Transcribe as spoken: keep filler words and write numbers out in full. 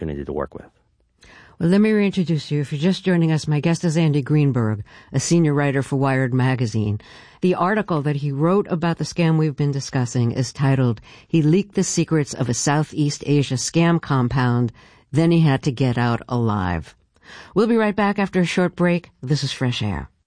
opportunity to work with. Well, let me reintroduce you. If you're just joining us, my guest is Andy Greenberg, a senior writer for Wired Magazine. The article that he wrote about the scam we've been discussing is titled, "He Leaked the Secrets of a Southeast Asia Scam Compound, Then He Had to Get Out Alive." We'll be right back after a short break. This is Fresh Air.